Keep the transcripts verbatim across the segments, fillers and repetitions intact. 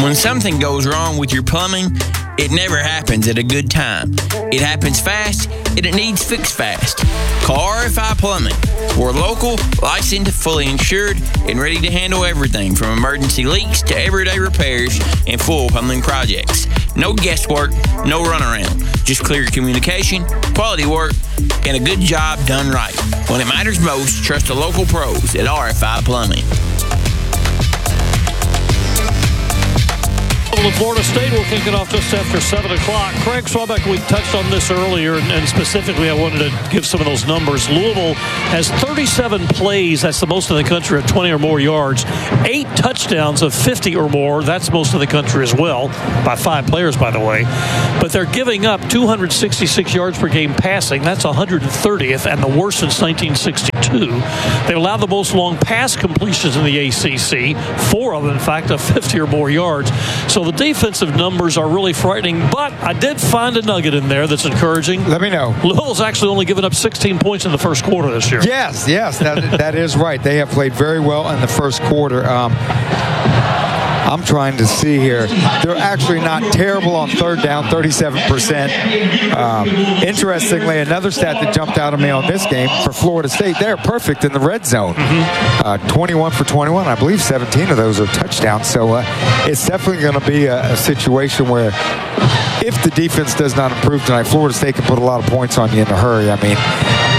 When something goes wrong with your plumbing, it never happens at a good time. It happens fast, and it needs fixed fast. Call R F I Plumbing. We're local, licensed, fully insured, and ready to handle everything from emergency leaks to everyday repairs and full plumbing projects. No guesswork, no runaround. Just clear communication, quality work, and a good job done right. When it matters most, trust the local pros at R F I Plumbing. Florida State will kick it off just after seven o'clock. Craig Swabeck, we touched on this earlier, and, and specifically I wanted to give some of those numbers. Louisville has thirty-seven plays. That's the most in the country of twenty or more yards. Eight touchdowns of fifty or more. That's most of the country as well, by five players, by the way. But they're giving up two hundred sixty-six yards per game passing. That's one hundred thirtieth and the worst since nineteen sixty-two. They allow the most long pass completions in the A C C. Four of them, in fact, of fifty or more yards. So the defensive numbers are really frightening, but I did find a nugget in there that's encouraging. Let me know. Louisville's actually only given up sixteen points in the first quarter this year. Yes, yes, that, that is right. They have played very well in the first quarter. Um, I'm trying to see here. They're actually not terrible on third down, thirty-seven percent. Um, interestingly, another stat that jumped out of me on this game for Florida State, they're perfect in the red zone. Mm-hmm. uh, twenty-one for twenty-one. I believe seventeen of those are touchdowns. So uh, it's definitely going to be a, a situation where if the defense does not improve tonight, Florida State can put a lot of points on you in a hurry. I mean,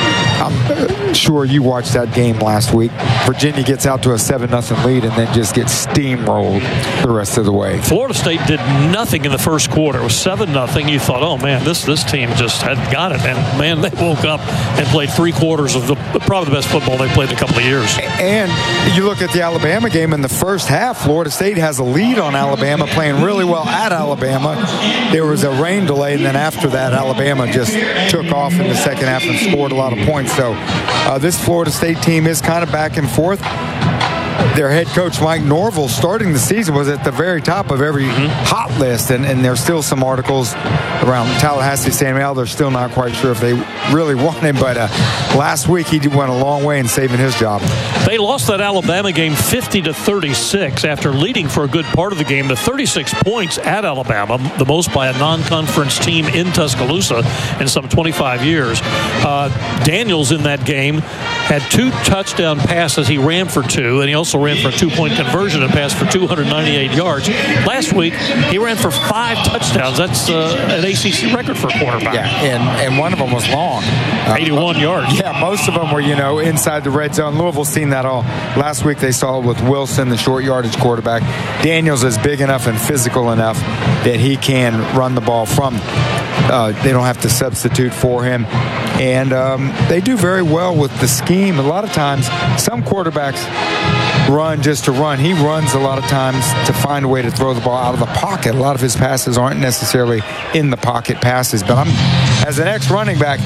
I'm sure you watched that game last week. Virginia gets out to a seven nothing lead and then just gets steamrolled the rest of the way. Florida State did nothing in the first quarter. It was seven nothing. You thought, oh, man, this this team just had got it. And, man, they woke up and played three quarters of the probably the best football they played in a couple of years. And you look at the Alabama game in the first half, Florida State has a lead on Alabama, playing really well at Alabama. There was a rain delay, and then after that, Alabama just took off in the second half and scored a lot of points. So uh, this Florida State team is kind of back and forth. Their head coach, Mike Norvell, starting the season was at the very top of every mm-hmm. hot list, and, and there's still some articles around Tallahassee saying, well, they're still not quite sure if they really want him, but uh, last week he went a long way in saving his job. They lost that Alabama game fifty to thirty-six after leading for a good part of the game. The thirty-six points at Alabama, the most by a non-conference team in Tuscaloosa in some twenty-five years. Uh, Daniels in that game had two touchdown passes. He ran for two, and he also ran for a two-point conversion and passed for two hundred ninety-eight yards. Last week, he ran for five touchdowns. That's uh, an A C C record for a quarterback. Yeah, and, and one of them was long. eighty-one uh, yards. Yeah, most of them were, you know, inside the red zone. Louisville's seen that all. Last week they saw it with Wilson, the short yardage quarterback. Daniels is big enough and physical enough that he can run the ball from. Uh, they don't have to substitute for him. And um, they do very well with the scheme. A lot of times, some quarterbacks run just to run. He runs a lot of times to find a way to throw the ball out of the pocket. A lot of his passes aren't necessarily in the pocket passes. But I'm, as an ex-running back,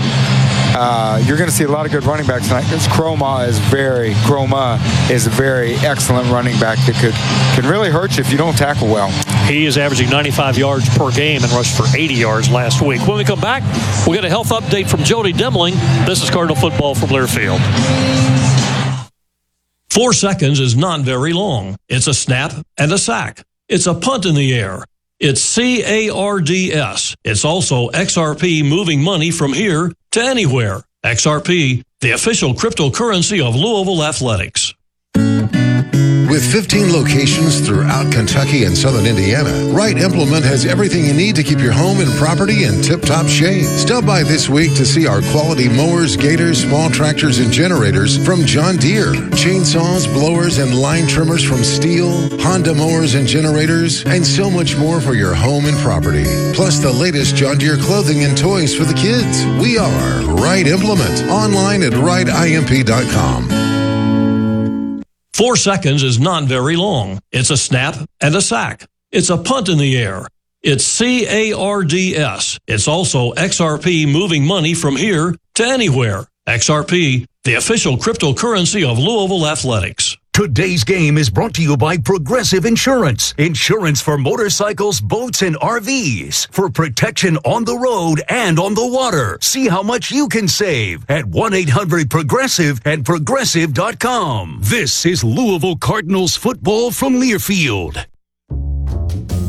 uh, you're going to see a lot of good running backs tonight. Because Croma is very, Croma is a very excellent running back that could can really hurt you if you don't tackle well. He is averaging ninety-five yards per game and rushed for eighty yards last week. When we come back, we'll get a health update from Jody Demling. This is Cardinal Football from Learfield. Four seconds is not very long. It's a snap and a sack. It's a punt in the air. It's C A R D S. It's also X R P, moving money from here to anywhere. X R P, the official cryptocurrency of Louisville Athletics. With fifteen locations throughout Kentucky and southern Indiana, Wright Implement has everything you need to keep your home and property in tip-top shape. Stop by this week to see our quality mowers, gators, small tractors, and generators from John Deere, chainsaws, blowers, and line trimmers from Steel, Honda mowers and generators, and so much more for your home and property. Plus the latest John Deere clothing and toys for the kids. We are Wright Implement. Online at wright imp dot com. Four seconds is not very long. It's a snap and a sack. It's a punt in the air. It's C A R D S. It's also X R P, moving money from here to anywhere. X R P, the official cryptocurrency of Louisville Athletics. Today's game is brought to you by Progressive Insurance. Insurance for motorcycles, boats, and R Vs. For protection on the road and on the water. See how much you can save at one eight hundred progressive and progressive dot com. This is Louisville Cardinals football from Learfield.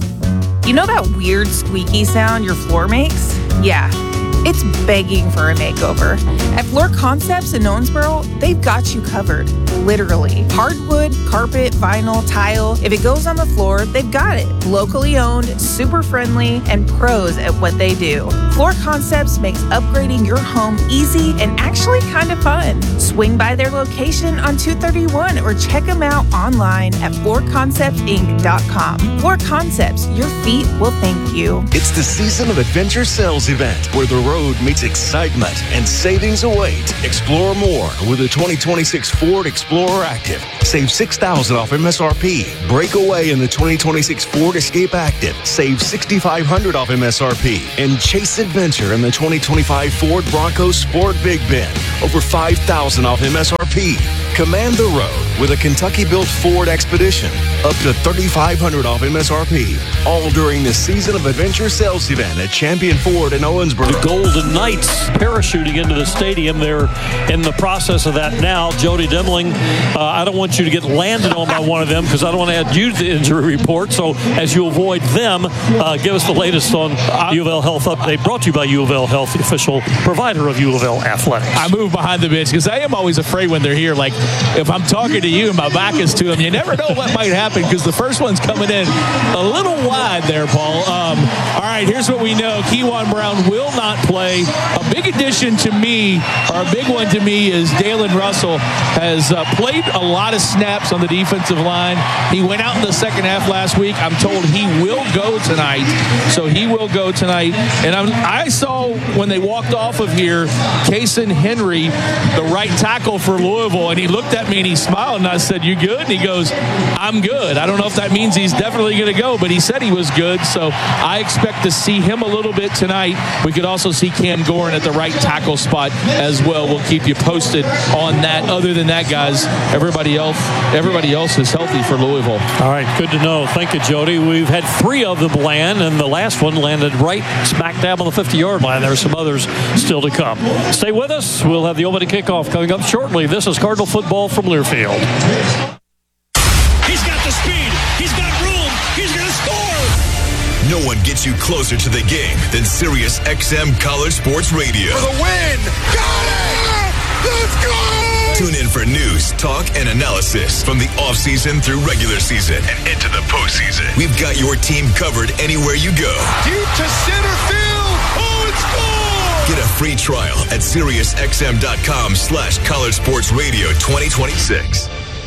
You know that weird squeaky sound your floor makes? Yeah, it's begging for a makeover. At Floor Concepts in Owensboro, they've got you covered, literally. Hardwood, carpet, vinyl, tile. If it goes on the floor, they've got it. Locally owned, super friendly, and pros at what they do. Floor Concepts makes upgrading your home easy and actually kind of fun. Swing by their location on two thirty-one or check them out online at floor concepts inc dot com. Floor Concepts, your feet will thank you. It's the season of Adventure Sales Event, where the road meets excitement and savings await. Explore more with the twenty twenty-six Ford Explorer Active. Save six thousand dollars off M S R P. Break away in the twenty twenty-six Ford Escape Active. Save six thousand five hundred dollars off M S R P. And chase adventure in the twenty twenty-five Ford Bronco Sport Big Bend. Over five thousand dollars off M S R P. Command the road with a Kentucky-built Ford Expedition. Up to three thousand five hundred dollars off M S R P. All during the season of Adventure Sales Event at Champion Ford in Owensboro. The Golden Knights parachuting into the stadium. They're in the process of that now. Jody Demling, uh, I don't want you to get landed on by one of them because I don't want to add you to the injury report. So as you avoid them, uh, give us the latest on U of L Health Update, brought to you by U of L Health, the official provider of U of L Athletics. I move behind the bench because I am always afraid when they're here. Like, if I'm talking to you and my back is to them, you never know what might happen because the first one's coming in a little wide there, Paul. Um, all right, here's what we know. Kewan Brown will not play. A big addition to me, or a big one to me, is Dalen Russell has uh, played a lot of snaps on the defensive line. He went out in the second half last week. I'm told he will go tonight. So he will go tonight. And I'm, I saw when they walked off of here, Kason Henry, the right tackle for Louisville, and he looked at me and he smiled, and I said, "You good?" And he goes, "I'm good." I don't know if that means he's definitely going to go, but he said he was good. So I expect to see him a little bit tonight. We could also see Cam Gorin at the right tackle spot as well. We'll keep you posted on that. Other than that, guys, everybody else, everybody else is healthy for Louisville. All right, good to know. Thank you, Jody. We've had three of them land, and the last one landed right smack dab on the fifty-yard line. There are some others still to come. Stay with us. We'll have the opening kickoff coming up shortly. This is Cardinal football from Learfield. He's got the speed. He's got room. He's going to score. No one gets you closer to the game than Sirius X M College Sports Radio. For the win. Got it. Let's go. Tune in for news, talk, and analysis from the offseason through regular season and into the postseason. We've got your team covered anywhere you go. Deep to center field. Oh, it's gone. Get a free trial at SiriusXM.com slash College Sports Radio twenty twenty-six.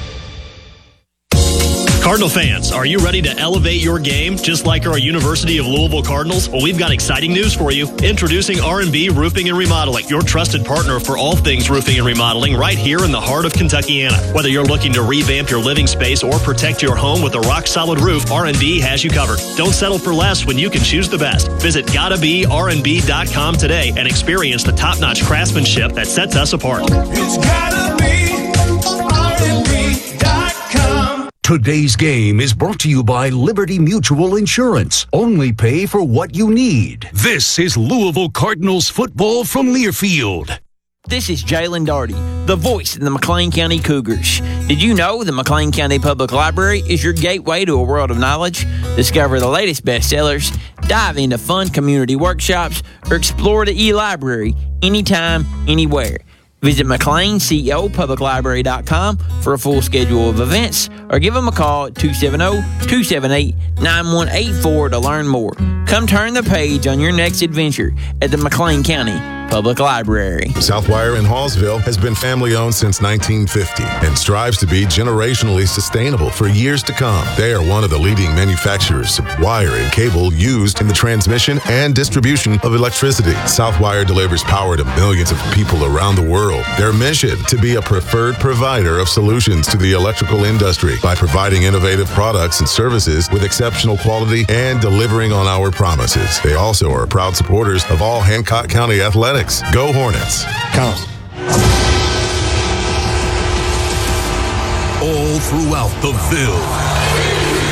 Cardinal fans, are you ready to elevate your game just like our University of Louisville Cardinals? Well, we've got exciting news for you. Introducing R and B Roofing and Remodeling, your trusted partner for all things roofing and remodeling right here in the heart of Kentuckiana. Whether you're looking to revamp your living space or protect your home with a rock-solid roof, R and B has you covered. Don't settle for less when you can choose the best. Visit gotta be R and B dot com today and experience the top-notch craftsmanship that sets us apart. It's gotta be R and B dot com. Today's game is brought to you by Liberty Mutual Insurance. Only pay for what you need. This is Louisville Cardinals football from Learfield. This is Jalen Darty, the voice of the McLean County Cougars. Did you know the McLean County Public Library is your gateway to a world of knowledge? Discover the latest bestsellers, dive into fun community workshops, or explore the e-library anytime, anywhere. Visit McLean Co Public Library dot com for a full schedule of events, or give them a call at two seven zero, two seven eight, nine one eight four to learn more. Come turn the page on your next adventure at the McLean County Public Library. Southwire in Hallsville has been family-owned since nineteen fifty and strives to be generationally sustainable for years to come. They are one of the leading manufacturers of wire and cable used in the transmission and distribution of electricity. Southwire delivers power to millions of people around the world. Their mission, to be a preferred provider of solutions to the electrical industry by providing innovative products and services with exceptional quality and delivering on our promises. They also are proud supporters of all Hancock County athletics. Go Hornets. Count. All throughout the Ville.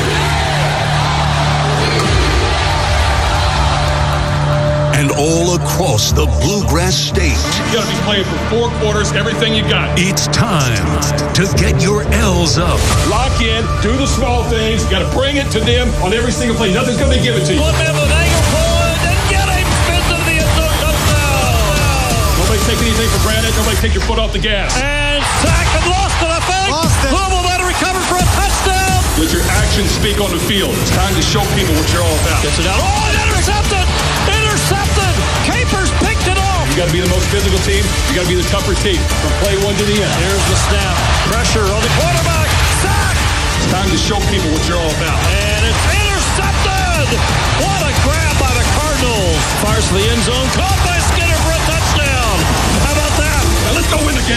And all across across the Bluegrass State. You got to be playing for four quarters, everything you got. It's time to get your L's up. Lock in, do the small things. You got to bring it to them on every single play. Nothing's going to be given to you. Flip him with angle forward and get him. Spins into the end zone. Touchdown. Nobody take anything for granted. Nobody take your foot off the gas. And sacked and lost it, I think. Lost it. Louisville might have recovered for a touchdown. Let your actions speak on the field. It's time to show people what you're all about. Gets it out. Oh, intercepted. Intercepted. Capers picked it off. You got to be the most physical team. You got to be the tougher team from play one to the end. Here's the snap. Pressure on the quarterback. Sack. It's time to show people what you're all about. And it's intercepted. What a grab by the Cardinals. Fires to the end zone. Caught by Skinner for a touchdown. How about that? Now let's go win the game.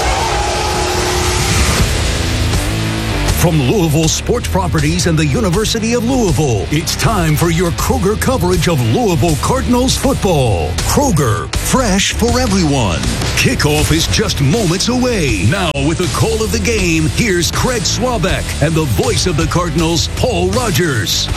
From Louisville Sports Properties and the University of Louisville, it's time for your Kroger coverage of Louisville Cardinals football. Kroger, fresh for everyone. Kickoff is just moments away. Now, with the call of the game, here's Craig Swabeck and the voice of the Cardinals, Paul Rogers.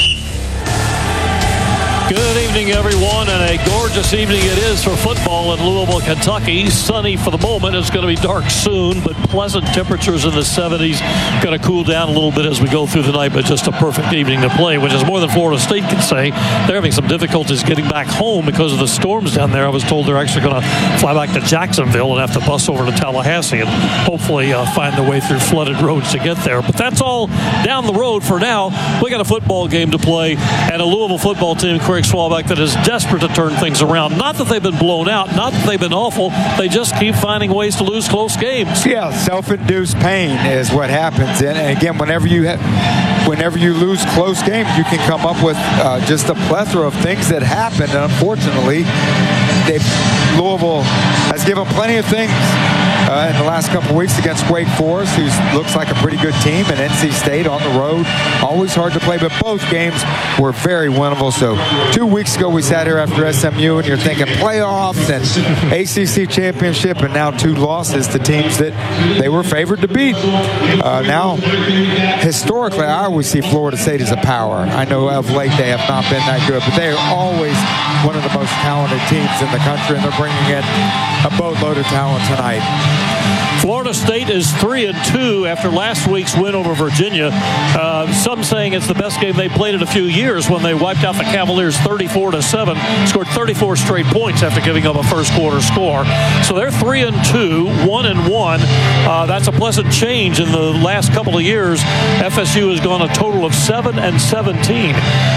Good evening, everyone, and a gorgeous evening it is for football in Louisville, Kentucky. Sunny for the moment. It's going to be dark soon, but pleasant temperatures in the seventies. Going to cool down a little bit as we go through the night, but just a perfect evening to play, which is more than Florida State can say. They're having some difficulties getting back home because of the storms down there. I was told they're actually going to fly back to Jacksonville and have to bus over to Tallahassee and hopefully uh, find their way through flooded roads to get there. But that's all down the road for now. We got a football game to play and a Louisville football team, Craig Swabeck, that is desperate to turn things around. Not that they've been blown out, not that they've been awful. They just keep finding ways to lose close games. Yeah, self-induced pain is what happens. And again, whenever you have, whenever you lose close games, you can come up with uh, just a plethora of things that happen. And unfortunately, they've, Louisville has given plenty of things uh, in the last couple of weeks against Wake Forest, who looks like a pretty good team, and N C State on the road. Always hard to play, but both games were very winnable. So two weeks ago, we sat here after S M U, and you're thinking playoffs and A C C championship, and now two losses to teams that they were favored to beat. Uh, now, historically, I always see Florida State as a power. I know of late they have not been that good, but they are always one of the most talented teams in the country, and they're bringing in a boatload of talent tonight. Florida State is three and two after last week's win over Virginia. Uh, some saying it's the best game they played in a few years when they wiped out the Cavaliers thirty-four to seven, scored thirty-four straight points after giving up a first quarter score. So they're three and two, one and one. Uh, that's a pleasant change in the last couple of years. F S U has gone a total of seven and seventeen.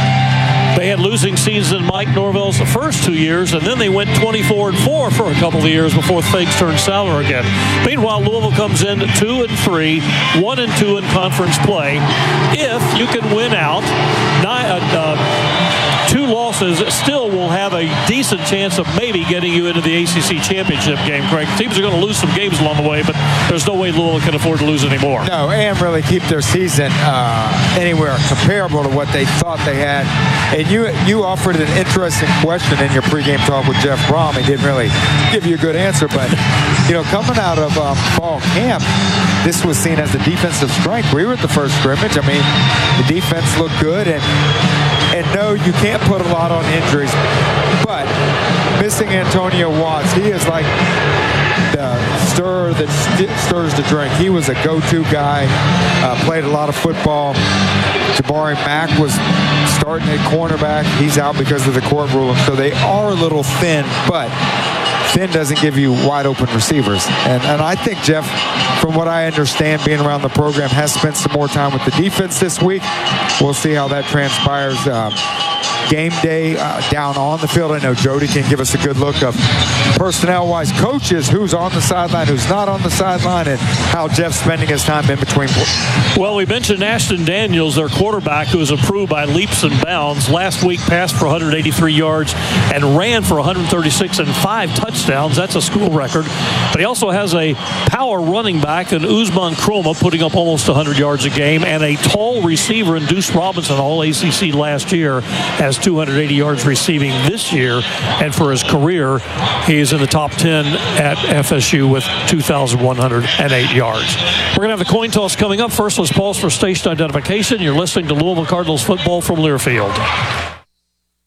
They had losing seasons in Mike Norvell's first two years, and then they went twenty-four and four for a couple of years before things turned sour again. Meanwhile, Louisville comes in two and three, one and two in conference play. If you can win out, nine, uh, uh, two losses still will have a decent chance of maybe getting you into the A C C championship game, Craig. Teams are going to lose some games along the way, but there's no way Louisville can afford to lose anymore. No, and really keep their season uh, anywhere comparable to what they thought they had. And you you offered an interesting question in your pregame talk with Jeff Brom. He didn't really give you a good answer, but you know, coming out of um, fall camp, this was seen as a defensive strength. We were at the first scrimmage. I mean, the defense looked good, and and no, you can't put a lot on injuries, but missing Antonio Watts, he is like the stir that st- stirs the drink. He was a go-to guy, uh, played a lot of football. Jabari Mack was starting at cornerback. He's out because of the court ruling, so they are a little thin, but thin doesn't give you wide open receivers. And, and I think Jeff, from what I understand, being around the program, has spent some more time with the defense this week. We'll see how that transpires. Um, game day uh, down on the field. I know Jody can give us a good look of personnel-wise coaches, who's on the sideline, who's not on the sideline, and how Jeff's spending his time in between. Well, we mentioned Ashton Daniels, their quarterback, who was approved by leaps and bounds. Last week passed for one hundred eighty-three yards and ran for one hundred thirty-six and five touchdowns. That's a school record. But he also has a power running back in Usman Kroma, putting up almost one hundred yards a game, and a tall receiver in Deuce Robinson, all A C C last year, has two hundred eighty yards receiving this year. And for his career, he is in the top ten at F S U with two thousand one hundred eight yards. We're going to have the coin toss coming up. First, let's pause for station identification. You're listening to Louisville Cardinals football from Learfield.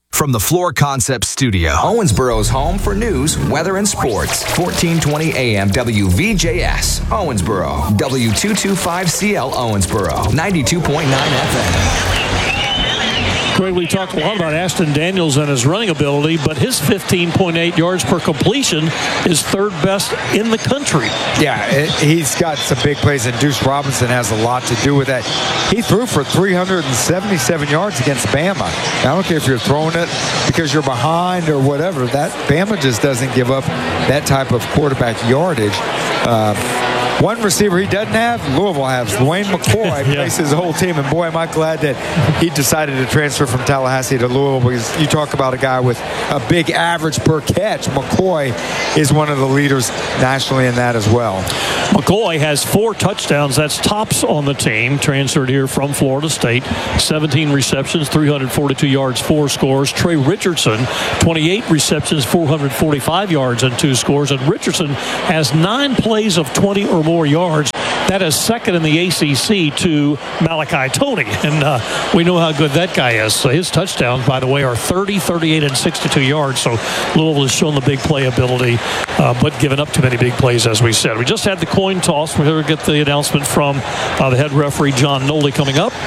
From the Floor Concepts Studio, Owensboro's home for news, weather, and sports. fourteen twenty A M W V J S, Owensboro. W two twenty-five C L Owensboro, ninety-two point nine F M. Greg, we talked a lot about Ashton Daniels and his running ability, but his fifteen point eight yards per completion is third best in the country. Yeah, it, he's got some big plays, and Deuce Robinson has a lot to do with that. He threw for three hundred seventy-seven yards against Bama. I don't care if you're throwing it because you're behind or whatever. That Bama just doesn't give up that type of quarterback yardage. Uh, One receiver he doesn't have, Louisville has. Dwayne McCoy yeah. plays his whole team, and boy, am I glad that he decided to transfer from Tallahassee to Louisville, because you talk about a guy with a big average per catch. McCoy is one of the leaders nationally in that as well. McCoy has four touchdowns. That's tops on the team. Transferred here from Florida State. seventeen receptions, three hundred forty-two yards, four scores. Trey Richardson, twenty-eight receptions, four hundred forty-five yards, and two scores. And Richardson has nine plays of twenty or more yards. That is second in the A C C to Malachi Tony. And uh, we know how good that guy is. So his touchdowns, by the way, are thirty, thirty-eight, and sixty-two yards. So Louisville has shown the big play ability, uh, but given up too many big plays, as we said. We just had the coin toss. We're going to get the announcement from uh, the head referee, John Noley, coming up.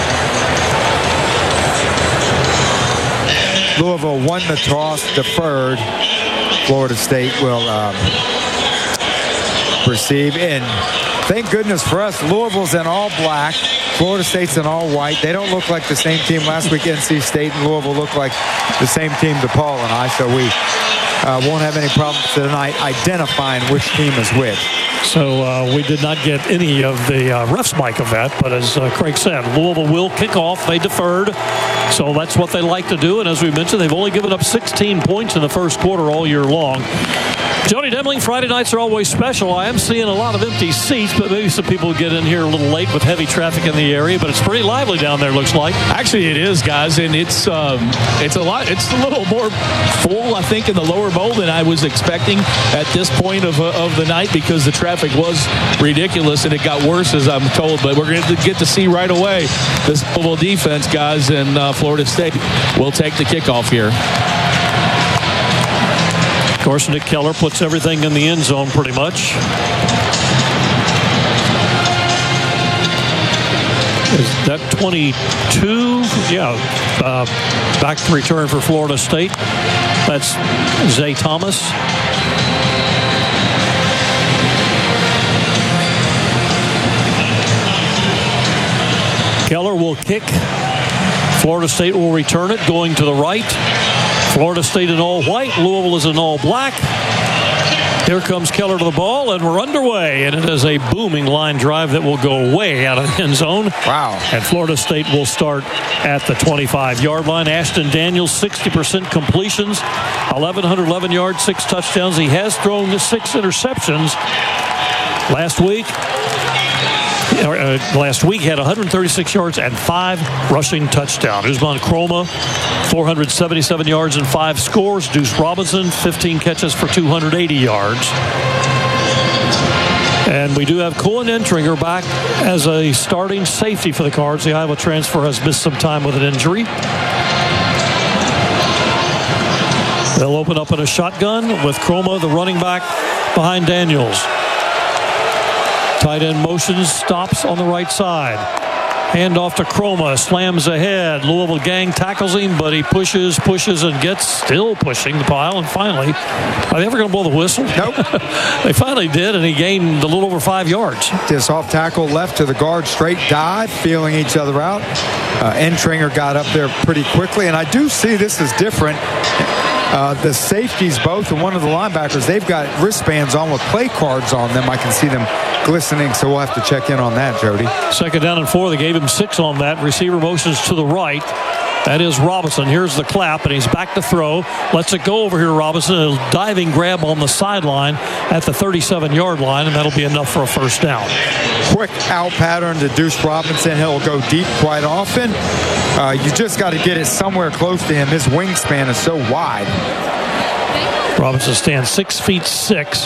Louisville won the toss, deferred. Florida State will um, receive. And thank goodness for us, Louisville's in all black. Florida State's in all white. They don't look like the same team last week. N C State and Louisville look like the same team DePaul and I. So we uh, won't have any problems tonight identifying which team is which. So uh, we did not get any of the uh, ref's mic of that, but as uh, Craig said, Louisville will kick off. They deferred, so that's what they like to do. And as we mentioned, they've only given up sixteen points in the first quarter all year long. Jody Demling, Friday nights are always special. I am seeing a lot of empty seats, but maybe some people get in here a little late with heavy traffic in the area, but it's pretty lively down there, looks like. Actually, it is, guys, and it's um, it's a lot. It's a little more full, I think, in the lower bowl than I was expecting at this point of, uh, of the night, because the traffic was ridiculous, and it got worse, as I'm told. But we're going to get to see right away this Louisville defense, guys, and uh, Florida State will take the kickoff here. Of course, Nick Keller puts everything in the end zone pretty much. Is that twenty-two? Yeah, uh, back to return for Florida State. That's Zay Thomas. Keller will kick. Florida State will return it, going to the right. Florida State in all white. Louisville is in all black. Here comes Keller to the ball, and we're underway. And it is a booming line drive that will go way out of the end zone. Wow. And Florida State will start at the twenty-five-yard line. Ashton Daniels, sixty percent completions, eleven eleven yards, six touchdowns. He has thrown six interceptions. Last week, Uh, last week, he had one hundred thirty-six yards and five rushing touchdowns. Usman Kroma, four hundred seventy-seven yards and five scores. Deuce Robinson, fifteen catches for two hundred eighty yards. And we do have Cohen Entringer back as a starting safety for the Cards. The Iowa transfer has missed some time with an injury. They'll open up in a shotgun with Kroma, the running back, behind Daniels. Tight end motions, stops on the right side. Hand off to Kroma, slams ahead. Louisville gang tackles him, but he pushes, pushes, and gets still pushing the pile. And finally, are they ever going to blow the whistle? Nope. They finally did, and he gained a little over five yards. This off tackle left to the guard, straight dive, feeling each other out. Uh, Entringer got up there pretty quickly, and I do see this is different. Uh, the safeties, both, and one of the linebackers, they've got wristbands on with play cards on them. I can see them glistening, so we'll have to check in on that, Jody. Second down and four. They gave him six on that. Receiver motions to the right. That is Robinson. Here's the clap, and he's back to throw. Lets it go over here, Robinson. A diving grab on the sideline at the thirty-seven-yard line, and that'll be enough for a first down. Quick out pattern to Deuce Robinson. He'll go deep quite often. Uh, you just got to get it somewhere close to him. His wingspan is so wide. Robinson stands six feet six.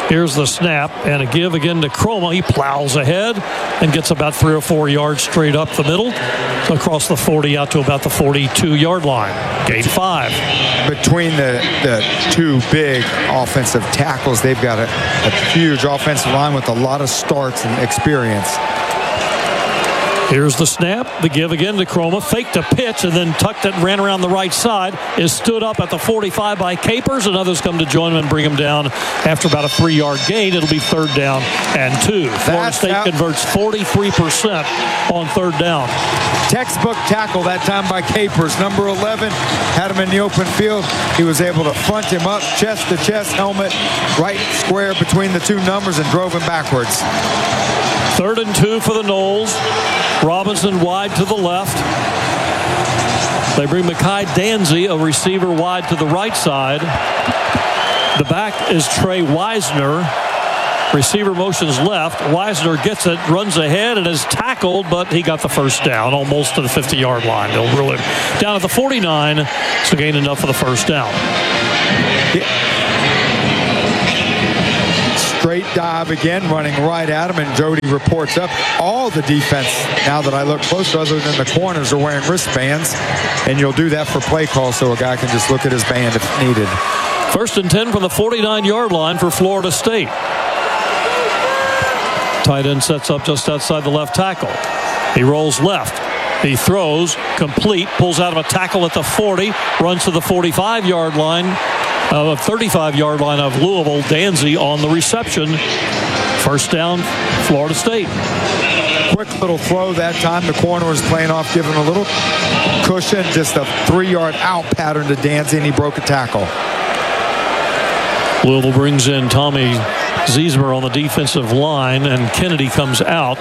Here's the snap and a give again to Chroma. He plows ahead and gets about three or four yards straight up the middle, across the forty out to about the forty-two-yard line. Gain five. Between the, the two big offensive tackles, they've got a, a huge offensive line with a lot of starts and experience. Here's the snap, the give again to Chroma. Faked a pitch and then tucked it and ran around the right side. Is stood up at the forty-five by Capers, and others come to join him and bring him down after about a three-yard gain. It'll be third down and two. Florida That's State out. converts forty-three percent on third down. Textbook tackle that time by Capers. Number eleven had him in the open field. He was able to front him up, chest to chest, helmet, right square between the two numbers, and drove him backwards. Third and two for the Noles. Robinson wide to the left. They bring Mekhi Danzy, a receiver, wide to the right side. The back is Trey Wisner. Receiver motions left. Wisner gets it, runs ahead, and is tackled, but he got the first down, almost to the fifty-yard line. They'll rule him down at the forty-nine, so gain enough for the first down. Yeah. Straight dive again, running right at him, and Jody reports up. All the defense, now that I look closer, other than the corners, are wearing wristbands, and you'll do that for play call so a guy can just look at his band if needed. First and ten from the forty-nine-yard line for Florida State. Tight end sets up just outside the left tackle. He rolls left. He throws, complete, pulls out of a tackle at the forty, runs to the forty-five-yard line. Uh, thirty-five-yard line of Louisville. Danzy on the reception. First down, Florida State. Quick little throw that time. The corner was playing off, giving a little cushion. Just a three-yard out pattern to Danzy, and he broke a tackle. Louisville brings in Tommy Ziesmer on the defensive line, and Kennedy comes out.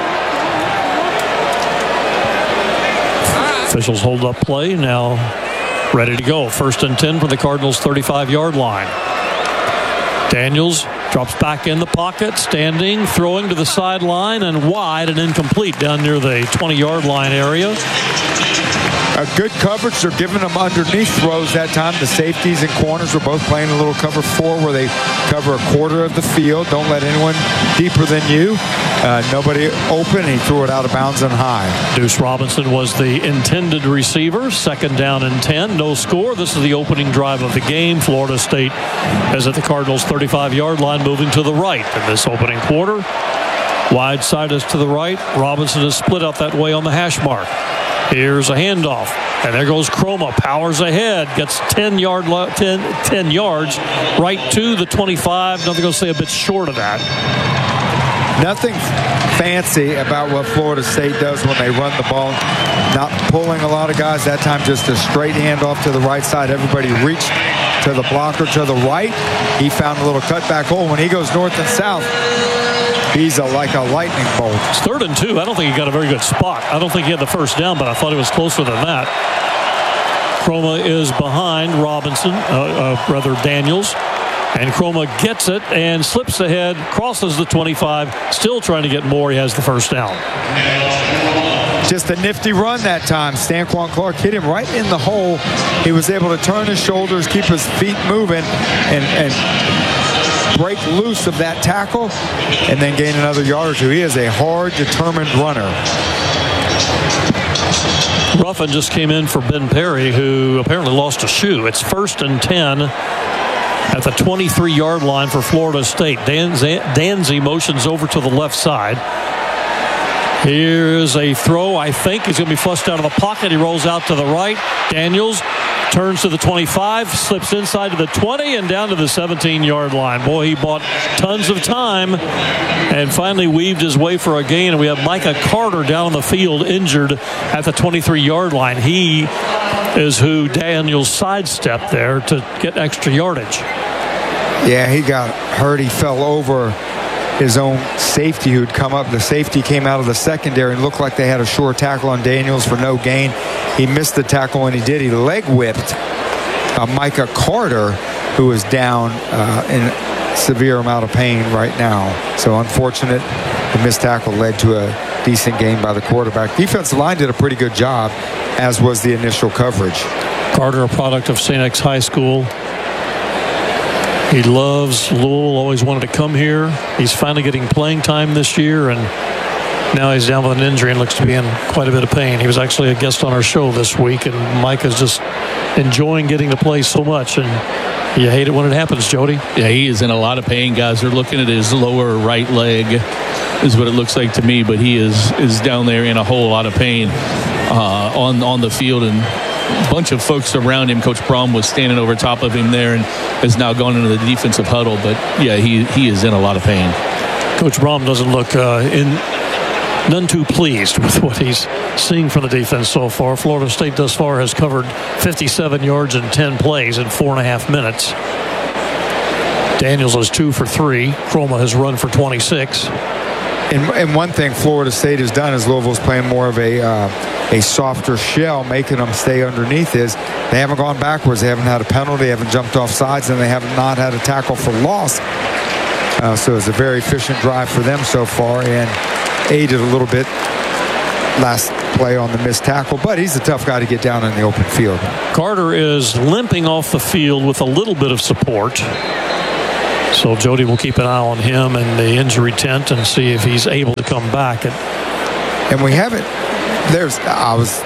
Officials hold up play now. Ready to go. First and ten for the Cardinals' thirty-five-yard line. Daniels drops back in the pocket, standing, throwing to the sideline, and wide and incomplete down near the twenty-yard line area. A good coverage. They're giving them underneath throws that time. The safeties and corners were both playing a little cover four where they cover a quarter of the field. Don't let anyone deeper than you. Uh, nobody open. He threw it out of bounds and high. Deuce Robinson was the intended receiver. Second down and ten. No score. This is the opening drive of the game. Florida State is at the Cardinals' thirty-five-yard line, moving to the right in this opening quarter. Wide side is to the right. Robinson is split out that way on the hash mark. Here's a handoff, and there goes Chroma. Powers ahead, gets ten, yard, ten, ten yards right to the twenty-five. Nothing going to say a bit short of that. Nothing fancy about what Florida State does when they run the ball. Not pulling a lot of guys. That time just a straight handoff to the right side. Everybody reached to the blocker to the right. He found a little cutback hole. When he goes north and south, he's a, like a lightning bolt. It's third and two. I don't think he got a very good spot. I don't think he had the first down, but I thought he was closer than that. Chroma is behind Robinson, uh, uh, rather Daniels. And Chroma gets it and slips ahead, crosses the twenty-five, still trying to get more. He has the first down. Just a nifty run that time. Stanquan Clark hit him right in the hole. He was able to turn his shoulders, keep his feet moving, and, and break loose of that tackle, and then gain another yard or two. He is a hard, determined runner. Ruffin just came in for Ben Perry, who apparently lost a shoe. It's first and ten at the twenty-three-yard line for Florida State. Danzy motions over to the left side. Here's a throw. I think he's going to be flushed out of the pocket. He rolls out to the right. Daniels turns to the twenty-five, slips inside to the twenty, and down to the seventeen-yard line. Boy, he bought tons of time and finally weaved his way for a gain. And we have Micah Carter down on the field injured at the twenty-three-yard line. He is who Daniels sidestepped there to get extra yardage. Yeah, he got hurt. He fell over his own safety who'd come up. The safety came out of the secondary and looked like they had a short tackle on Daniels for no gain. He missed the tackle when he did. He leg whipped uh, Micah Carter, who was down uh, in severe amount of pain right now. So unfortunate. The missed tackle led to a decent gain by the quarterback. Defensive line did a pretty good job, as was the initial coverage. Carter, a product of Saint X High School. He loves Louisville, always wanted to come here. He's finally getting playing time this year, and now he's down with an injury and looks to be in quite a bit of pain. He was actually a guest on our show this week, and Mike is just enjoying getting to play so much, and you hate it when it happens, Jody. Yeah, he is in a lot of pain, guys. They're looking at his lower right leg, is what it looks like to me, but he is is down there in a whole lot of pain uh, on, on the field, and a bunch of folks around him. Coach Brom was standing over top of him there and has now gone into the defensive huddle, but yeah, he, he is in a lot of pain. Coach Brom doesn't look uh, in... none too pleased with what he's seeing from the defense so far. Florida State thus far has covered fifty-seven yards in ten plays in four and a half minutes. Daniels is two for three. Chroma has run for twenty-six. And, and one thing Florida State has done is Louisville's playing more of a uh, a softer shell, making them stay underneath is they haven't gone backwards. They haven't had a penalty, they haven't jumped off sides, and they have not had a tackle for loss. Uh, so it's a very efficient drive for them so far, and aided a little bit last play on the missed tackle, but he's a tough guy to get down in the open field. Carter is limping off the field with a little bit of support. So Jody will keep an eye on him and the injury tent and see if he's able to come back. And, and we haven't, there's, I was.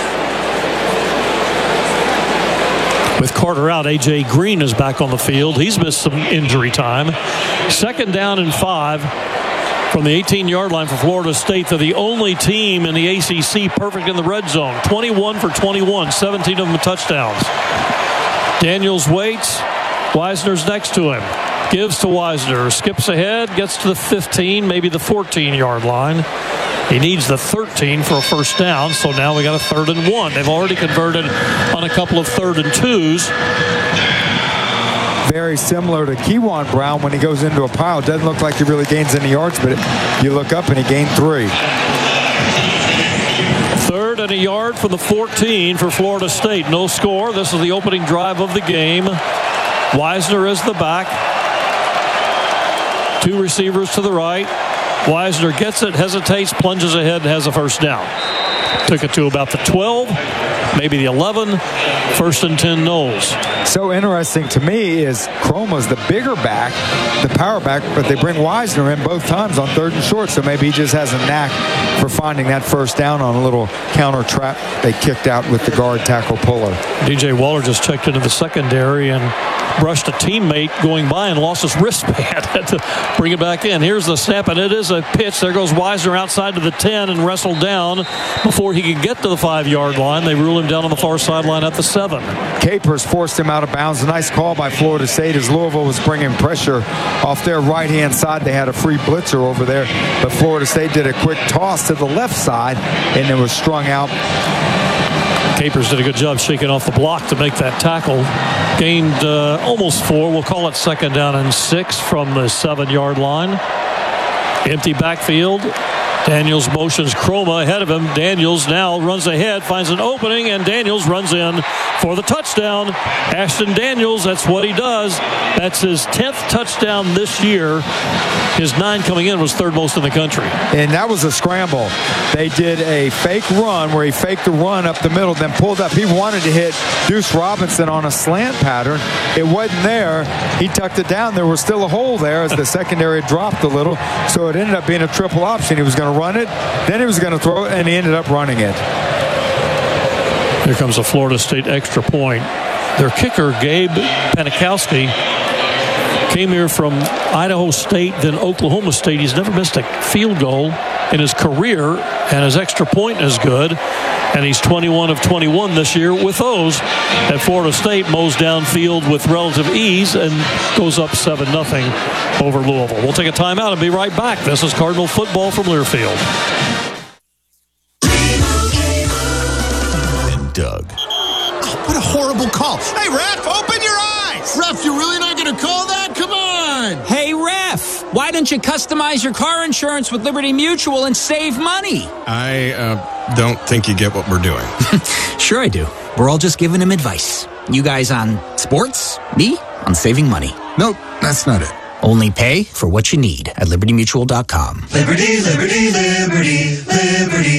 With Carter out, A J Green is back on the field. He's missed some injury time. Second down and five. From the eighteen-yard line for Florida State, they're the only team in the A C C perfect in the red zone. twenty-one for twenty-one, seventeen of them touchdowns. Daniels waits. Wisner's next to him. Gives to Wisner. Skips ahead. Gets to the fifteen, maybe the fourteen-yard line. He needs the thirteen for a first down, so now we got a third and one. They've already converted on a couple of third and twos. Very similar to Kewan Brown when he goes into a pile. Doesn't look like he really gains any yards, but you look up and he gained three. Third and a yard from the fourteen for Florida State. No score. This is the opening drive of the game. Wisner is the back. Two receivers to the right. Wisner gets it, hesitates, plunges ahead, and has a first down. Took it to about the twelve, maybe the eleven. First and ten Knowles. So interesting to me is Chroma's the bigger back, the power back, but they bring Wisner in both times on third and short, so maybe he just has a knack for finding that first down on a little counter trap they kicked out with the guard tackle puller. D J Waller just checked into the secondary and brushed a teammate going by and lost his wristband. Had to bring it back in. Here's the snap, and it is a pitch. There goes Wisner outside to the ten and wrestled down before he could get to the five-yard line. They rule him down on the far sideline at the seven. Capers forced him out of bounds. A nice call by Florida State as Louisville was bringing pressure off their right-hand side. They had a free blitzer over there, but Florida State did a quick toss to the left side, and it was strung out. Capers did a good job shaking off the block to make that tackle. Gained uh, almost four. We'll call it second down and six from the seven-yard line. Empty backfield. Daniels motions Chroma ahead of him. Daniels now runs ahead, finds an opening, and Daniels runs in for the touchdown. Ashton Daniels, that's what he does. That's his tenth touchdown this year. His nine coming in was third most in the country. And that was a scramble. They did a fake run where he faked the run up the middle, then pulled up. He wanted to hit Deuce Robinson on a slant pattern. It wasn't there. He tucked it down. There was still a hole there as the secondary dropped a little. So it ended up being a triple option. He was going to run it, then he was going to throw it, and he ended up running it. Here comes a Florida State extra point. Their kicker, Gabe Panikowski, came here from Idaho State, then Oklahoma State. He's never missed a field goal in his career, and his extra point is good. And he's twenty-one of twenty-one this year with those. At Florida State mows downfield with relative ease and goes up seven nothing over Louisville. We'll take a timeout and be right back. This is Cardinal football from Learfield. And Doug. Oh, what a horrible call. Hey, ref, open your eyes. Ref, you're really not going to call that? Come on. Hey, ref, why don't you customize your car insurance with Liberty Mutual and save money? I uh, don't think you get what we're doing. Sure I do. We're all just giving him advice. You guys on sports, me on saving money. Nope, that's not it. Only pay for what you need at liberty mutual dot com. Liberty, liberty, liberty, liberty.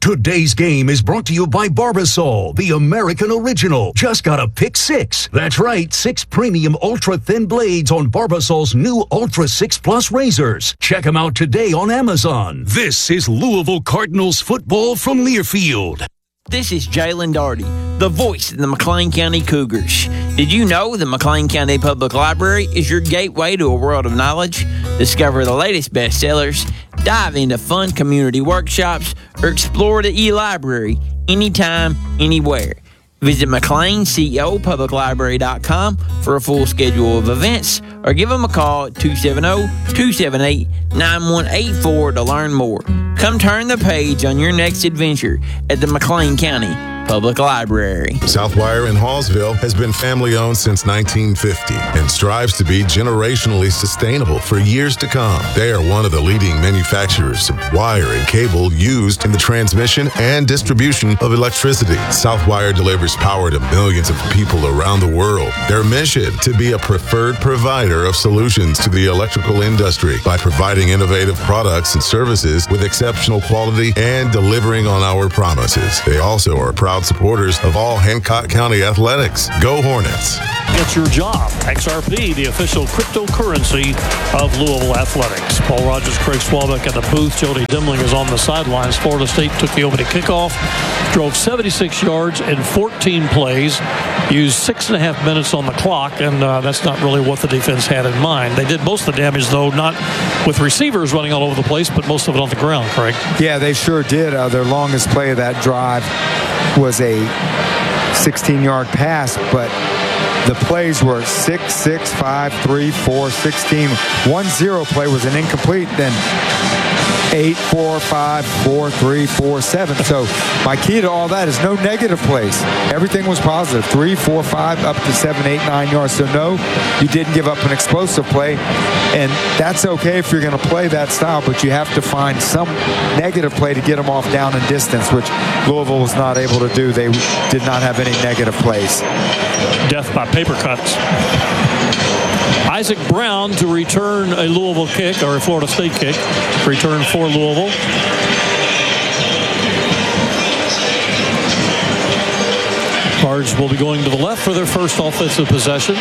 Today's game is brought to you by Barbasol, the American original. Just got a pick six. That's right, six premium ultra-thin blades on Barbasol's new Ultra six Plus razors. Check them out today on Amazon. This is Louisville Cardinals football from Learfield. This is Jalen Darty, the voice of the McLean County Cougars. Did you know the McLean County Public Library is your gateway to a world of knowledge? Discover the latest bestsellers, dive into fun community workshops, or explore the e-library anytime, anywhere. Visit McLean Co Public Library dot com for a full schedule of events, or give them a call at two seven zero, two seven eight, nine one eight four to learn more. Come turn the page on your next adventure at the McLean County Public Library. Southwire in Hallsville has been family-owned since nineteen fifty and strives to be generationally sustainable for years to come. They are one of the leading manufacturers of wire and cable used in the transmission and distribution of electricity. Southwire delivers power to millions of people around the world. Their mission, to be a preferred provider of solutions to the electrical industry by providing innovative products and services with exceptional quality and delivering on our promises. They also are proud supporters of all Hancock County athletics. Go Hornets. It's your job. X R P, the official cryptocurrency of Louisville Athletics. Paul Rogers, Craig Swalbeck at the booth. Jody Dimling is on the sidelines. Florida State took the opening kickoff, drove seventy-six yards in fourteen plays, used six and a half minutes on the clock, and uh, that's not really what the defense had in mind. They did most of the damage, though, not with receivers running all over the place, but most of it on the ground, Craig. Yeah, they sure did. Uh, their longest play of that drive was a sixteen-yard pass, but the plays were six, six, five, three, four, sixteen. One zero play was an incomplete, then eight, four, five, four, three, four, seven. So my key to all that is no negative plays. Everything was positive. Three, four, five, up to seven, eight, nine yards. So no, you didn't give up an explosive play. And that's okay if you're going to play that style, but you have to find some negative play to get them off down and distance, which Louisville was not able to do. They did not have any negative plays. Death by paper cuts. Isaac Brown to return a Louisville kick, or a Florida State kick. Return for Louisville. Cards will be going to the left for their first offensive possession.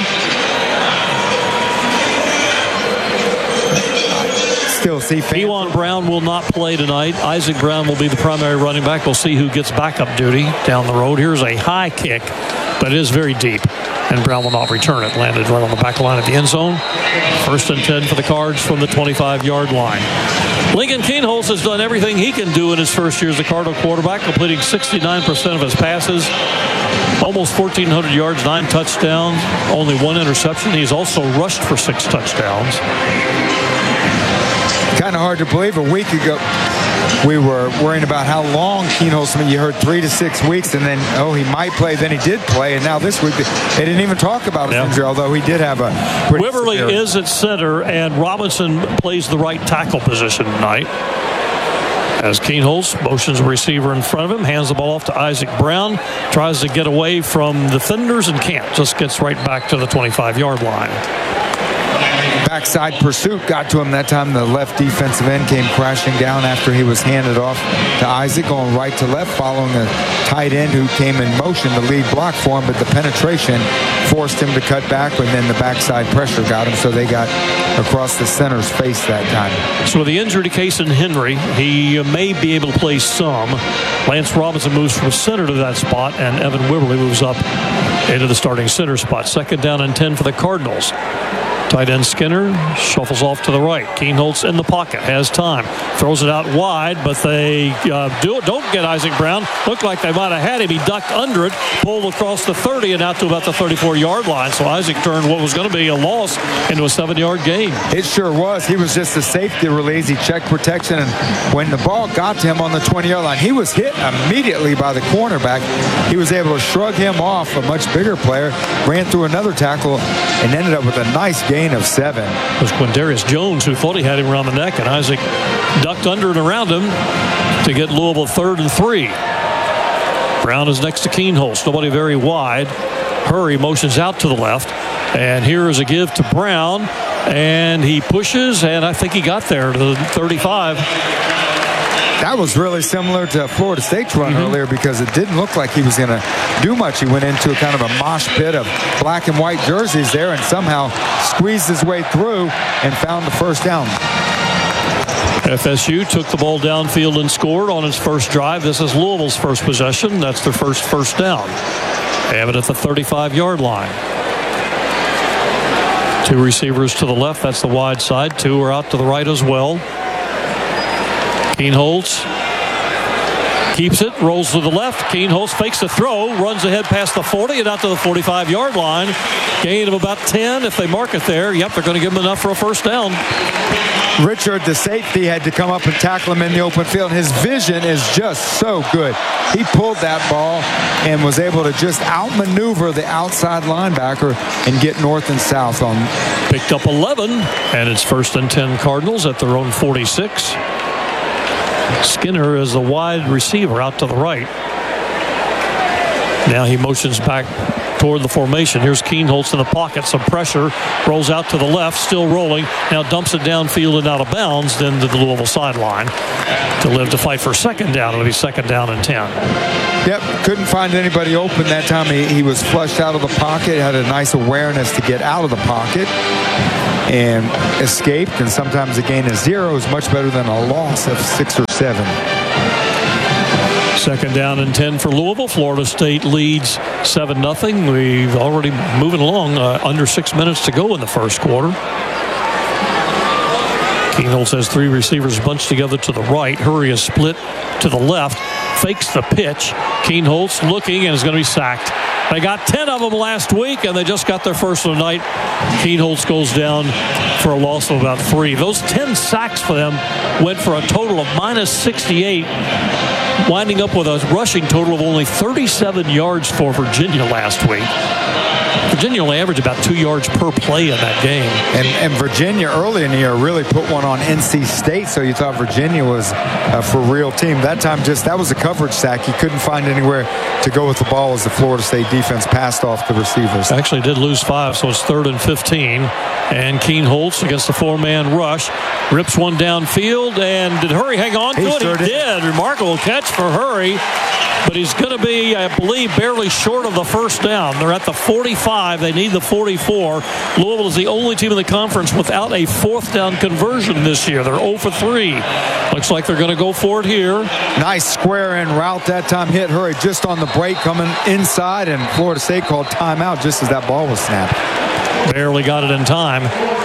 Still see Ewan Brown will not play tonight. Isaac Brown will be the primary running back. We'll see who gets backup duty down the road. Here's a high kick, but it is very deep, and Brown will not return it. Landed right on the back line of the end zone. First and ten for the Cards from the twenty-five-yard line. Lincoln Kienholz has done everything he can do in his first year as a Cardinal quarterback, completing sixty-nine percent of his passes, almost fourteen hundred yards, nine touchdowns, only one interception. He's also rushed for six touchdowns. Kind of hard to believe. A week ago, we were worrying about how long Kienholz. I mean, you heard three to six weeks, and then, oh, he might play. Then he did play, and now this week, they didn't even talk about his yeah. injury, although he did have a pretty Wiverly severe... is at center, and Robinson plays the right tackle position tonight. As Kienholz motions a receiver in front of him, hands the ball off to Isaac Brown, tries to get away from the defenders and can't. Just gets right back to the twenty-five-yard line. Backside pursuit got to him that time. The left defensive end came crashing down after he was handed off to Isaac, going right to left, following a tight end who came in motion to lead block for him, but the penetration forced him to cut back, and then the backside pressure got him, so they got across the center's face that time. So with the injury to Kason Henry, he may be able to play some. Lance Robinson moves from center to that spot, and Evan Wiverly moves up into the starting center spot. Second down and ten for the Cardinals. Tight end Skinner shuffles off to the right. Kienholz in the pocket, has time, throws it out wide, but they uh, do, don't get Isaac Brown. Looked like they might have had him. He ducked under it, pulled across the thirty, and out to about the thirty-four-yard line. So Isaac turned what was going to be a loss into a seven-yard gain. It sure was. He was just a safety release. He checked protection, and when the ball got to him on the twenty-yard line, he was hit immediately by the cornerback. He was able to shrug him off, a much bigger player, ran through another tackle, and ended up with a nice gain of seven. It was Quindarius Jones who thought he had him around the neck, and Isaac ducked under and around him to get Louisville third and three. Brown is next to Kienholz. Nobody very wide. Hurry motions out to the left, and here is a give to Brown, and he pushes, and I think he got there to the thirty-five. that was really similar to Florida State's run Mm-hmm. earlier because it didn't look like he was going to do much. He went into a kind of a mosh pit of black and white jerseys there and somehow squeezed his way through and found the first down. F S U took the ball downfield and scored on its first drive. This is Louisville's first possession. That's their first first down. They have it at the thirty-five-yard line. Two receivers to the left. That's the wide side. Two are out to the right as well. Kienholz keeps it, rolls to the left. Kienholz fakes the throw, runs ahead past the forty and out to the forty-five-yard line. Gain of about ten. If they mark it there, yep, they're going to give him enough for a first down. Richard, the safety, had to come up and tackle him in the open field. His vision is just so good. He pulled that ball and was able to just outmaneuver the outside linebacker and get north and south on. Picked up eleven, and it's first and ten Cardinals at their own forty-six. Skinner is the wide receiver out to the right. Now he motions back toward the formation. Here's Kienholz in the pocket. Some pressure. Rolls out to the left. Still rolling. Now dumps it downfield and out of bounds. Then to the Louisville sideline to live to fight for second down. It'll be second down and ten. Yep, couldn't find anybody open that time. He, he was flushed out of the pocket. Had a nice awareness to get out of the pocket and escaped. And sometimes a gain of zero is much better than a loss of six or seven. Second down and ten for Louisville. Florida State leads seven nothing. We've already moving along. Uh, under six minutes to go in the first quarter. Kienholz has three receivers bunched together to the right. Hurry is split to the left. Fakes the pitch. Kienholz looking and is going to be sacked. They got ten of them last week, and they just got their first of the night. Kienholz goes down for a loss of about three. Those ten sacks for them went for a total of minus sixty-eight, winding up with a rushing total of only thirty-seven yards for Virginia last week. Virginia only averaged about two yards per play in that game. And, and Virginia early in the year really put one on N C State, so you thought Virginia was a for real team. That time just that was a coverage sack. He couldn't find anywhere to go with the ball as the Florida State defense passed off the receivers. Actually did lose five, so it's third and fifteen. And Kienholz against the four-man rush. Rips one downfield, and did Hurry hang on to He it? sure He did. did. Remarkable catch for Hurry. But he's going to be, I believe, barely short of the first down. They're at the forty-five. They need the forty-four. Louisville is the only team in the conference without a fourth down conversion this year. They're zero for three. Looks like they're going to go for it here. Nice square in route that time. Hit Hurry just on the break coming inside, and Florida State called timeout just as that ball was snapped. Barely got it in time.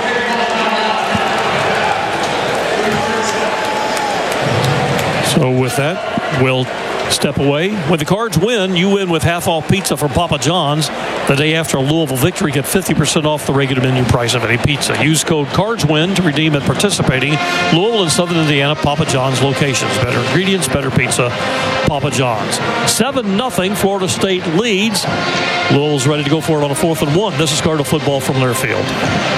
So with that, we'll step away. When the Cards win, you win with half-off pizza from Papa John's. The day after a Louisville victory, get fifty percent off the regular menu price of any pizza. Use code CARDSWIN to redeem at participating Louisville and Southern Indiana Papa John's locations. Better ingredients, better pizza, Papa John's. seven nothing, Florida State leads. Louisville's ready to go for it on a fourth and one. This is Cardinal football from Learfield.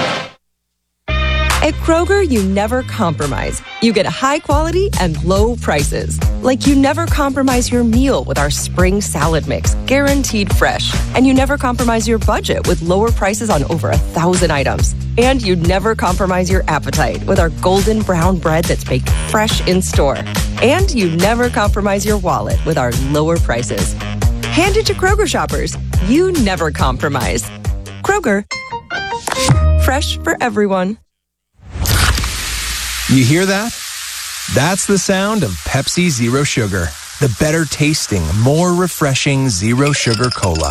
At Kroger, you never compromise. You get high quality and low prices. Like you never compromise your meal with our spring salad mix, guaranteed fresh. And you never compromise your budget with lower prices on over a thousand items. And you never compromise your appetite with our golden brown bread that's baked fresh in store. And you never compromise your wallet with our lower prices. Hand it to Kroger shoppers. You never compromise. Kroger. Fresh for everyone. You hear that? That's the sound of Pepsi Zero Sugar, the better tasting, more refreshing Zero Sugar Cola.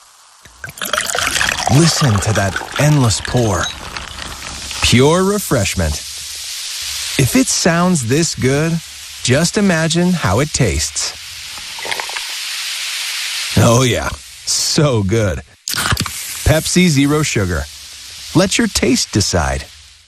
Listen to that endless pour. Pure refreshment. If it sounds this good, just imagine how it tastes. Oh yeah, so good. Pepsi Zero Sugar. Let your taste decide.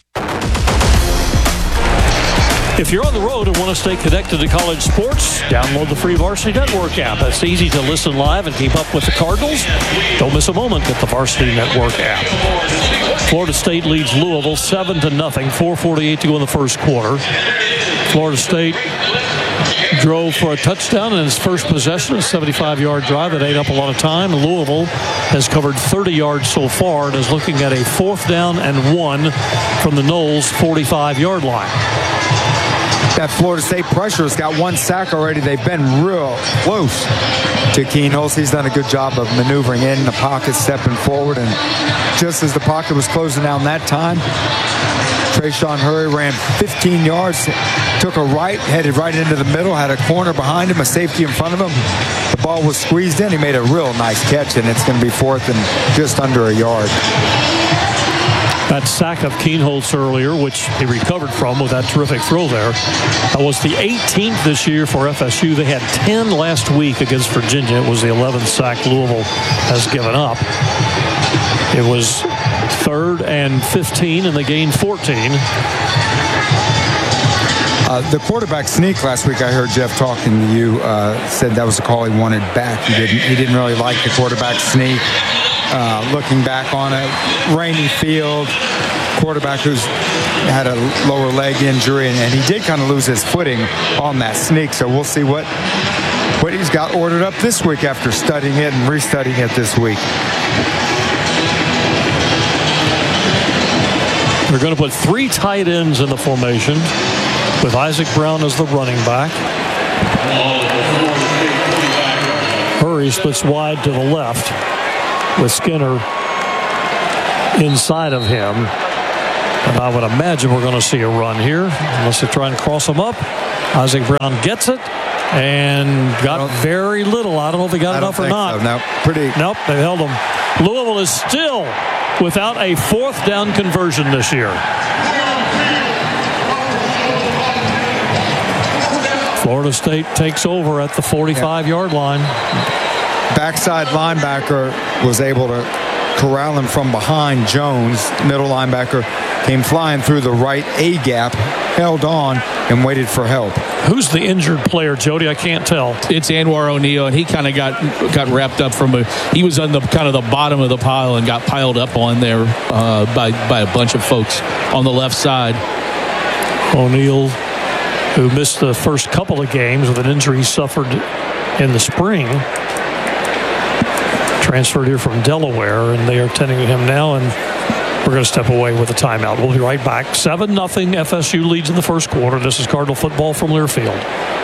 If you're on the road and want to stay connected to college sports, download the free Varsity Network app. It's easy to listen live and keep up with the Cardinals. Don't miss a moment with the Varsity Network app. Florida State leads Louisville seven to nothing. four forty-eight to go in the first quarter. Florida State drove for a touchdown in his first possession, a seventy-five-yard drive that ate up a lot of time. Louisville has covered thirty yards so far and is looking at a fourth down and one from the Knowles forty-five-yard line. that Florida State pressure has got one sack already. They've been real close to Keen Holtz. He's done a good job of maneuvering in the pocket, stepping forward, and just as the pocket was closing down that time, Trayshawn Hurry ran fifteen yards, took a right, headed right into the middle, had a corner behind him, a safety in front of him. The ball was squeezed in. He made a real nice catch, and it's going to be fourth and just under a yard. That sack of Keen Holtz earlier, which he recovered from with that terrific throw there, that was the eighteenth this year for F S U. They had ten last week against Virginia. It was the eleventh sack Louisville has given up. It was third and fifteen, and they gained fourteen. Uh, the quarterback sneak last week, I heard Jeff talking to you, uh, said that was the call he wanted back. He didn't, he didn't really like the quarterback sneak. Uh, looking back on it, rainy field, quarterback who's had a lower leg injury, and, and he did kind of lose his footing on that sneak. So we'll see what what he's got ordered up this week after studying it and restudying it this week. They're going to put three tight ends in the formation with Isaac Brown as the running back. Hurry splits wide to the left with Skinner inside of him. And I would imagine we're going to see a run here unless they try and cross him up. Isaac Brown gets it and got very little. I don't know if he got enough or not. So. No, pretty. Nope, they held him. Louisville is still without a fourth down conversion this year. Florida State takes over at the forty-five-yard line. Backside linebacker was able to corral him from behind. Jones, middle linebacker, came flying through the right A gap, held on, and waited for help. Who's the injured player, Jody? I can't tell. It's Anwar O'Neal, and he kind of got got wrapped up from a. He was on the kind of the bottom of the pile and got piled up on there uh, by by a bunch of folks on the left side. O'Neal, who missed the first couple of games with an injury he suffered in the spring, transferred here from Delaware, and they are tending to him now, and we're going to step away with a timeout. We'll be right back. seven nothing F S U leads in the first quarter. This is Cardinal football from Learfield.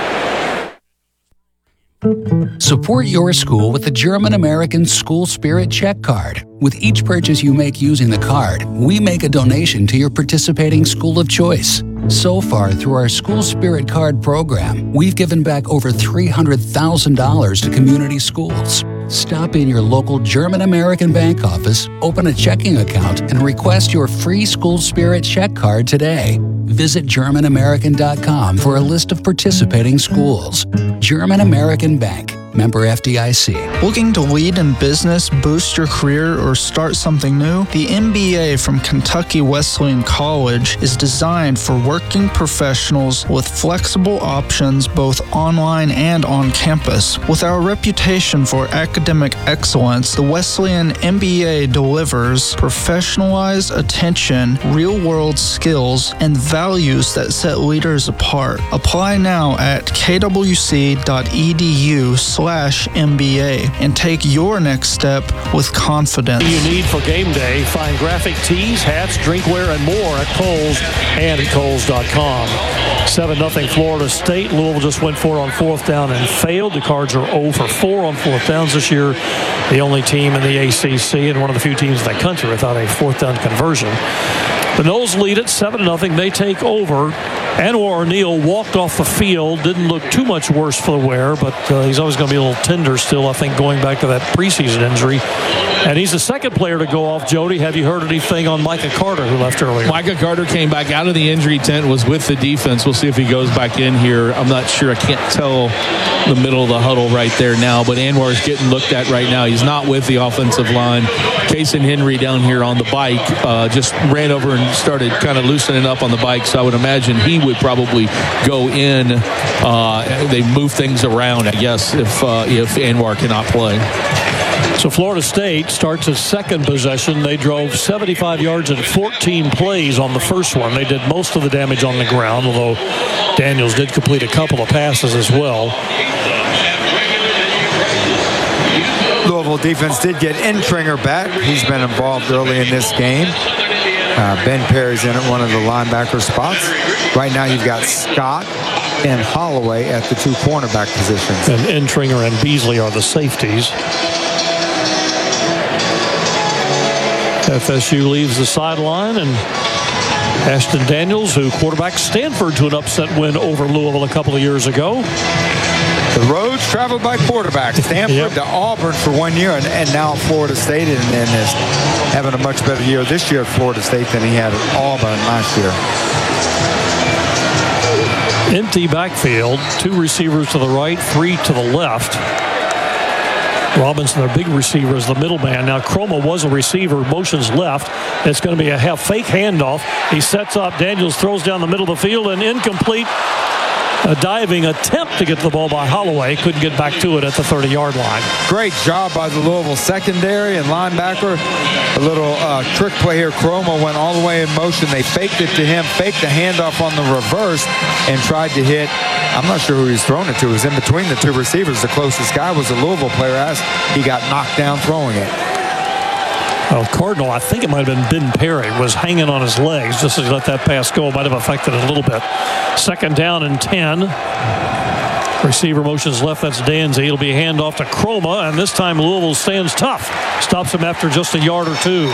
Support your school with the German American School Spirit Check Card. With each purchase you make using the card, we make a donation to your participating school of choice. So far, through our School Spirit Card program, we've given back over three hundred thousand dollars to community schools. Stop in your local German American bank office, open a checking account, and request your free School Spirit Check Card today. Visit German American dot com for a list of participating schools. German American Bank. Member F D I C. Looking to lead in business, boost your career, or start something new? The M B A from Kentucky Wesleyan College is designed for working professionals with flexible options both online and on campus. With our reputation for academic excellence, the Wesleyan M B A delivers professionalized attention, real-world skills, and values that set leaders apart. Apply now at kwc.edu slash MBA and take your next step with confidence. You need for game day. Find graphic tees, hats, drinkware, and more at Kohl's and at Kohl's dot com. seven nothing Florida State. Louisville just went for it on fourth down and failed. The Cards are zero for four on fourth downs this year. The only team in the A C C and one of the few teams in the country without a fourth down conversion. The Noles lead it seven nothing. They take over. Anwar O'Neal walked off the field. Didn't look too much worse for the wear, but uh, he's always going to be a little tender still, I think, going back to that preseason injury. And he's the second player to go off. Jody, have you heard anything on Micah Carter, who left earlier? Micah Carter came back out of the injury tent, was with the defense. We'll see if he goes back in here. I'm not sure. I can't tell the middle of the huddle right there now, but Anwar's getting looked at right now. He's not with the offensive line. Kason Henry down here on the bike uh, just ran over and started kind of loosening up on the bike, so I would imagine he would probably go in. Uh, they move things around, I guess, if uh, if Anwar cannot play. So Florida State starts its second possession. They drove seventy-five yards in fourteen plays on the first one. They did most of the damage on the ground, although Daniels did complete a couple of passes as well. Louisville defense did get Entringer back. He's been involved early in this game. Uh, Ben Perry's in at one of the linebacker spots. Right now you've got Scott and Holloway at the two cornerback positions. And Entringer and Beasley are the safeties. F S U leaves the sideline, and Ashton Daniels, who quarterbacked Stanford to an upset win over Louisville a couple of years ago. The roads traveled by quarterbacks. Stanford yep. to Auburn for one year, and, and now Florida State, and, and is having a much better year this year at Florida State than he had at Auburn last year. Empty backfield, two receivers to the right, three to the left. Robinson, their big receiver, is the middleman. Now, Chroma was a receiver, motions left. It's going to be a half fake handoff. He sets up. Daniels throws down the middle of the field, and incomplete. A diving attempt to get the ball by Holloway. Couldn't get back to it at the thirty-yard line. Great job by the Louisville secondary and linebacker. A little uh, trick play here. Chroma went all the way in motion. They faked it to him, faked the handoff on the reverse, and tried to hit. I'm not sure who he's thrown it to. It was in between the two receivers. The closest guy was a Louisville player as he got knocked down throwing it. Well, Cardinal, I think it might have been Ben Perry, was hanging on his legs just as he let that pass go. It might have affected it a little bit. Second down and ten. Receiver motions left. That's Danzy. It'll be a handoff to Chroma, and this time Louisville stands tough. Stops him after just a yard or two.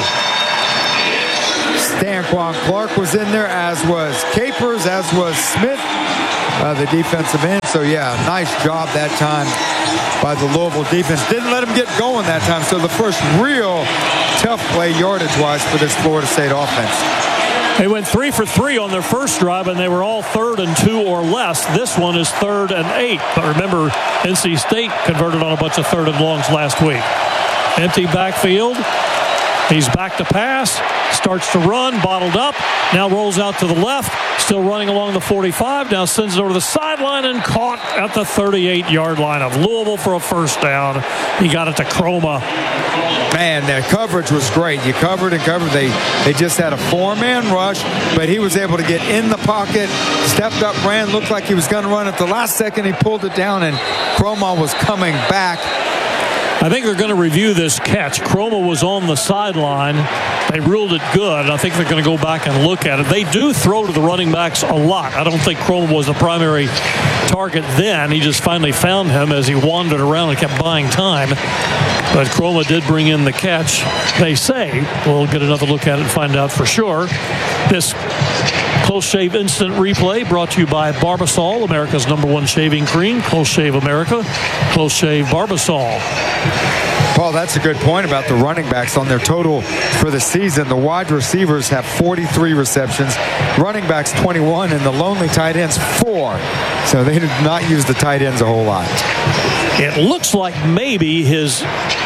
Stanquan Clark was in there, as was Capers, as was Smith, uh, the defensive end. So, yeah, nice job that time by the Louisville defense. Didn't let him get going that time. So the first real tough play yardage-wise for this Florida State offense. They went three for three on their first drive, and they were all third and two or less. This one is third and eight. But remember, N C State converted on a bunch of third and longs last week. Empty backfield. He's back to pass. Starts to run, bottled up. Now rolls out to the left. Still running along the forty-five. Now sends it over the sideline and caught at the thirty-eight-yard line of Louisville for a first down. He got it to Chroma. Man, the coverage was great. You covered and covered. They they just had a four-man rush, but he was able to get in the pocket, stepped up, ran, looked like he was going to run. At the last second, he pulled it down, and Chroma was coming back. I think they're going to review this catch. Chroma was on the sideline. They ruled it good. I think they're going to go back and look at it. They do throw to the running backs a lot. I don't think Chroma was the primary target then. He just finally found him as he wandered around and kept buying time. But Chroma did bring in the catch, they say. We'll get another look at it and find out for sure. This Close Shave Instant Replay brought to you by Barbasol, America's number one shaving cream. Close Shave America, Close Shave Barbasol. Paul, that's a good point about the running backs on their total for the season. The wide receivers have forty-three receptions, running backs twenty-one, and the lonely tight ends four. So they did not use the tight ends a whole lot. It looks like maybe his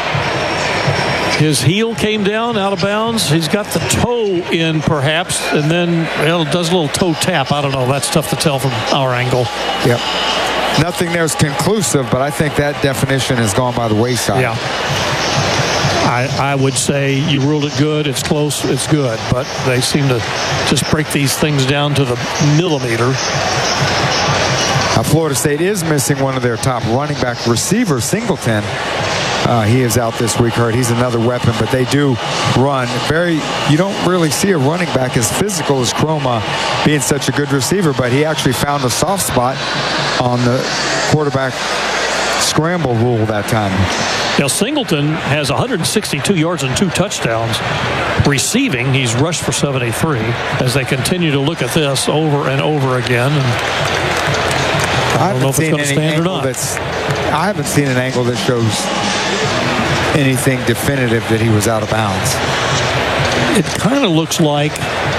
his heel came down out of bounds. He's got the toe in perhaps, and then well, it does a little toe tap. I don't know. That's tough to tell from our angle. Yep. Nothing there is conclusive, but I think that definition has gone by the wayside. Yeah. I, I would say you ruled it good. It's close. It's good. But they seem to just break these things down to the millimeter. Now, Florida State is missing one of their top running back receivers, Singleton. Uh, he is out this week hurt. He's another weapon, but they do run. Very, you don't really see a running back as physical as Chroma being such a good receiver, but he actually found a soft spot on the quarterback scramble rule that time. Now, Singleton has one hundred sixty-two yards and two touchdowns. Receiving, he's rushed for seventy-three as they continue to look at this over and over again. And I don't know if it's going to stand or not. I haven't seen an angle that shows anything definitive that he was out of bounds. It kind of looks like,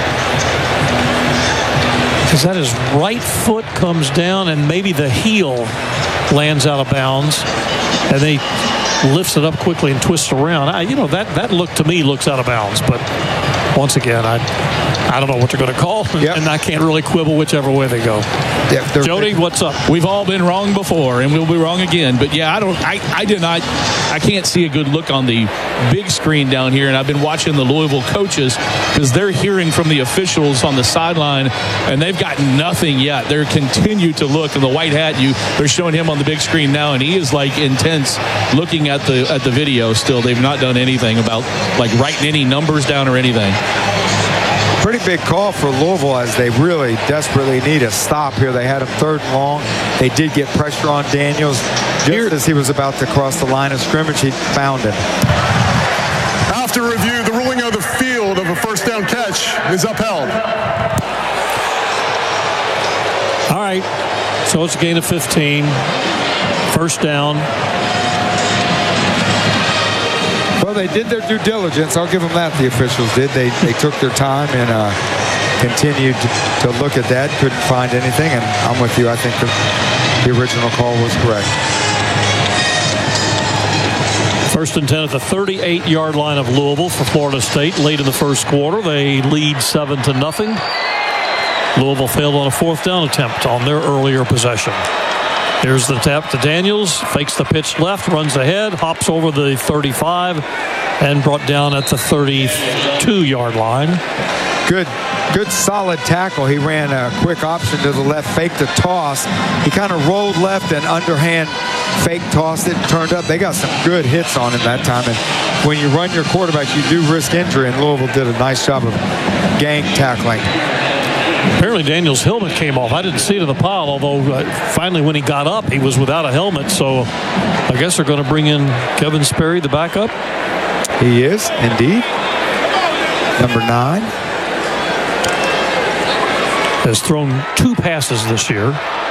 because that his right foot comes down and maybe the heel lands out of bounds, and they lifts it up quickly and twists around. I, you know, that, that look to me looks out of bounds, but once again, I I don't know what they're going to call, yep. and I can't really quibble whichever way they go. Yep, Jody, what's up? We've all been wrong before, and we'll be wrong again. But yeah, I don't. I, I did not. I can't see a good look on the big screen down here, and I've been watching the Louisville coaches because they're hearing from the officials on the sideline, and they've got nothing yet. They're continue to look, and the white hat, you they're showing him on the big screen now, and he is like intense looking at the at the video. Still, they've not done anything about like writing any numbers down or anything. Pretty big call for Louisville as they really desperately need a stop here. They had him third and long. They did get pressure on Daniels. Just here, as he was about to cross the line of scrimmage, he found it. After review, the ruling of the field of a first down catch is upheld. All right, so it's a gain of fifteen. First down. Well, they did their due diligence. I'll give them that. The officials did. They they took their time and uh, continued to, to look at that. Couldn't find anything, and I'm with you. I think the, the original call was correct. First and ten at the thirty-eight yard line of Louisville for Florida State. Late in the first quarter, they lead seven to nothing. Louisville failed on a fourth down attempt on their earlier possession. Here's the tap to Daniels, fakes the pitch left, runs ahead, hops over the thirty-five, and brought down at the thirty-two yard line. Good, good solid tackle. He ran a quick option to the left, faked the toss. He kind of rolled left and underhand fake tossed it and turned up. They got some good hits on him that time. And when you run your quarterback, you do risk injury, and Louisville did a nice job of gang tackling. Apparently Daniel's helmet came off. I didn't see it in the pile, although uh, finally when he got up, he was without a helmet. So I guess they're going to bring in Kevin Sperry, the backup. He is, indeed. Number nine. Has thrown two passes this year.